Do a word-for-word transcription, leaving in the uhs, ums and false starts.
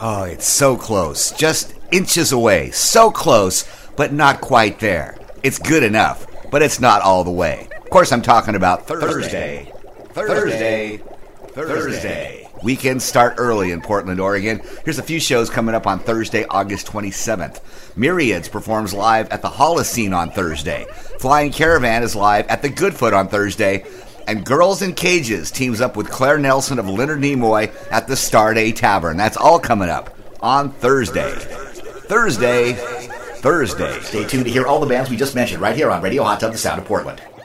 Oh, it's so close. Just inches away. So close, but not quite there. It's good enough, but it's not all the way. Of course, I'm talking about Thursday. Thursday. Thursday. Thursday. Weekends start early in Portland, Oregon. Here's a few shows coming up on Thursday, August twenty-seventh. Myriads performs live at the Holocene on Thursday. Flying Caravan is live at the Goodfoot on Thursday. And Girls in Cages teams up with Claire Nelson of Leonard Nimoy at the Starday Tavern. That's all coming up on Thursday. Thursday. Thursday. Stay tuned to hear all the bands we just mentioned right here on Radio Hot Tub, the Sound of Portland.